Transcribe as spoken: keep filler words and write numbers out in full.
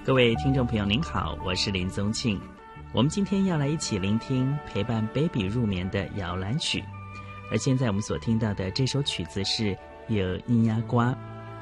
各位听众朋友您好，我是林宗庆。我们今天要来一起聆听陪伴 baby 入眠的摇篮曲，而现在我们所听到的这首曲子是有音压瓜